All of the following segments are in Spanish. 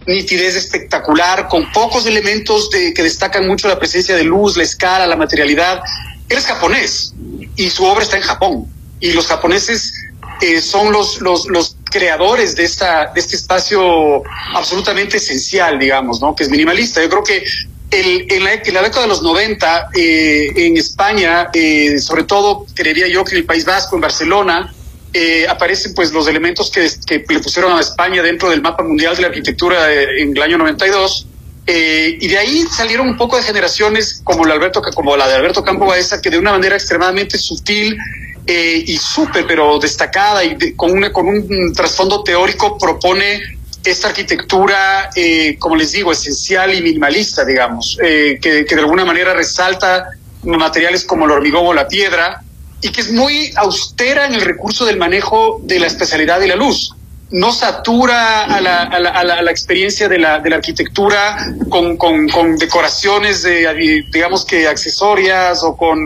nitidez espectacular, con pocos elementos que destacan mucho la presencia de luz, la escala, la materialidad. Él es japonés y su obra está en Japón. Y los japoneses son los creadores de este espacio absolutamente esencial, digamos, ¿no? Que es minimalista. Yo creo que en la década de los 90, en España, sobre todo, creería yo que en el País Vasco, en Barcelona, aparecen pues los elementos que le pusieron a España dentro del mapa mundial de la arquitectura en el año 92. Y de ahí salieron un poco de generaciones como la de Alberto Campo Baeza, que de una manera extremadamente sutil y súper, pero destacada y con un trasfondo teórico propone esta arquitectura, como les digo, esencial y minimalista, digamos, que de alguna manera resalta materiales como el hormigón o la piedra, y que es muy austera en el recurso del manejo de la especialidad de la luz. No satura a la experiencia de la arquitectura con decoraciones, digamos que accesorias o con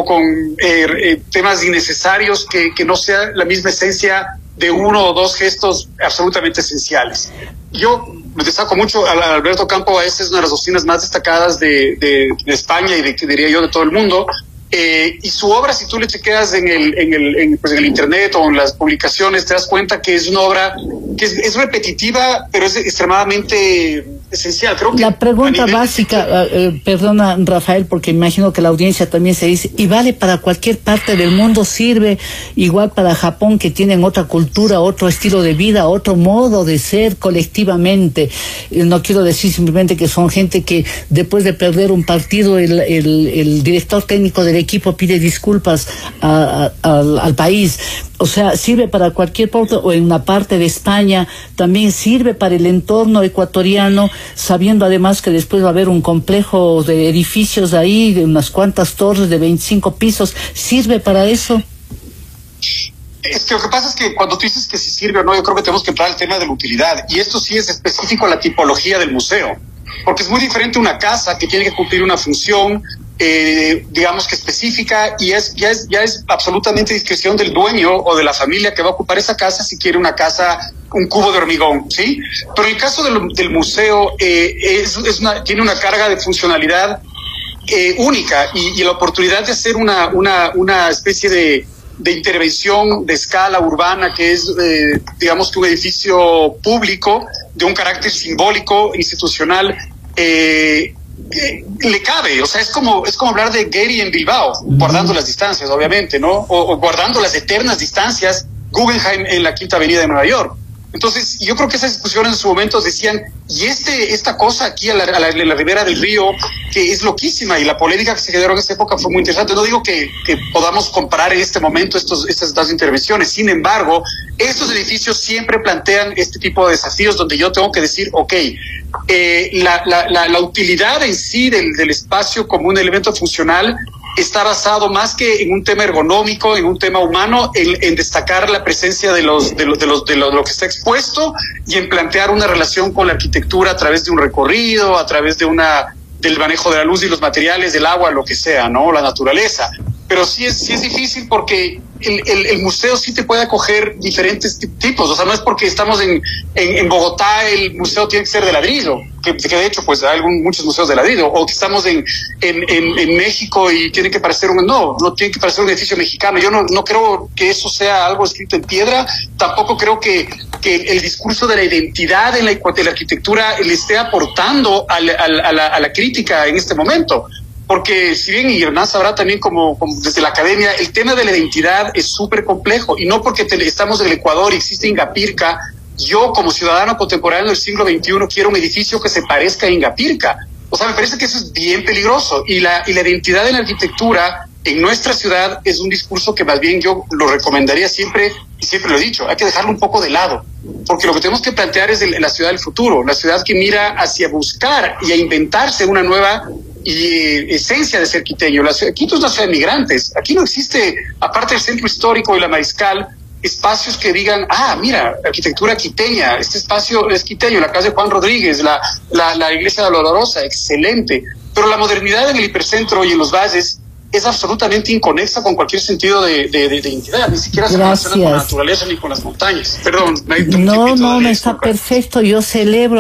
temas innecesarios que no sea la misma esencia de uno o dos gestos absolutamente esenciales. Yo me destaco mucho a Alberto Campo Baeza, es una de las doctrinas más destacadas de España y diría yo de todo el mundo. Y su obra, si tú le chequeas en el internet o en las publicaciones, te das cuenta que es una obra que es repetitiva, pero es extremadamente esencial. Creo que la pregunta básica, perdona Rafael, porque imagino que la audiencia también se dice, ¿y vale para cualquier parte del mundo? ¿Sirve igual para Japón, que tienen otra cultura, otro estilo de vida, otro modo de ser colectivamente? No quiero decir simplemente que son gente que después de perder un partido el director técnico del equipo pide disculpas al país. O sea, ¿sirve para cualquier parte o en una parte de España? También sirve para el entorno ecuatoriano, sabiendo además que después va a haber un complejo de edificios ahí, de unas cuantas torres de 25 pisos. ¿Sirve para eso? Es que lo que pasa es que cuando tú dices que si sirve o no, yo creo que tenemos que entrar al tema de la utilidad. Y esto sí es específico a la tipología del museo. Porque es muy diferente una casa que tiene que cumplir una función, digamos que específica, y ya es absolutamente discreción del dueño o de la familia que va a ocupar esa casa si quiere una casa, un cubo de hormigón, ¿sí? Pero en el caso del museo, tiene una carga de funcionalidad única y la oportunidad de hacer una especie de intervención de escala urbana, que es, digamos que un edificio público de un carácter simbólico, institucional, le cabe. O sea, es como hablar de Getty en Bilbao, guardando las distancias, obviamente, ¿no? O guardando las eternas distancias, Guggenheim en la Quinta Avenida de Nueva York. Entonces, yo creo que esas discusiones en su momento decían, y esta cosa aquí en la ribera del río, que es loquísima, y la polémica que se generó en esa época fue muy interesante. No digo que podamos comparar en este momento estas dos intervenciones. Sin embargo, estos edificios siempre plantean este tipo de desafíos donde yo tengo que decir, la utilidad en sí del espacio como un elemento funcional está basado más que en un tema ergonómico, en un tema humano, en destacar la presencia de lo que está expuesto y en plantear una relación con la arquitectura a través de un recorrido, a través del manejo de la luz y los materiales, del agua, lo que sea, ¿no? La naturaleza. Pero sí es difícil porque el museo sí te puede acoger diferentes tipos. O sea, no es porque estamos en Bogotá el museo tiene que ser de ladrillo, que de hecho pues hay muchos museos de ladrillo, o que estamos en México y tiene que parecer no tiene que parecer un edificio mexicano. Yo no creo que eso sea algo escrito en piedra. Tampoco creo que el discurso de la identidad de la arquitectura le esté aportando a la crítica en este momento. Porque si bien, y Hernán sabrá también como desde la academia, el tema de la identidad es súper complejo, y no porque estamos en el Ecuador y existe Ingapirca, yo como ciudadano contemporáneo del siglo XXI quiero un edificio que se parezca a Ingapirca. O sea, me parece que eso es bien peligroso, y la identidad en la arquitectura en nuestra ciudad es un discurso que más bien yo lo recomendaría siempre, y siempre lo he dicho, hay que dejarlo un poco de lado, porque lo que tenemos que plantear es la ciudad del futuro, la ciudad que mira hacia buscar y a inventarse una nueva esencia de ser quiteño. Quito es una ciudad de migrantes. Aquí no existe, aparte del centro histórico y la Mariscal, espacios que digan, mira, arquitectura quiteña, este espacio es quiteño, la casa de Juan Rodríguez, la iglesia de la Dolorosa, excelente. Pero la modernidad en el hipercentro y en los valles es absolutamente inconexa con cualquier sentido de identidad, ni siquiera se relaciona con la naturaleza ni con las montañas. Perdón, no, está perfecto, yo celebro